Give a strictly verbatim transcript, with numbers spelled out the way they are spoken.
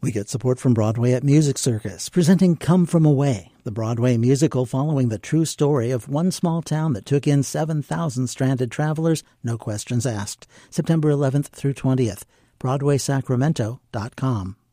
We get support from Broadway at Music Circus, presenting Come From Away, the Broadway musical following the true story of one small town that took in seven thousand stranded travelers, no questions asked. September eleventh through twentieth. Broadway Sacramento dot com.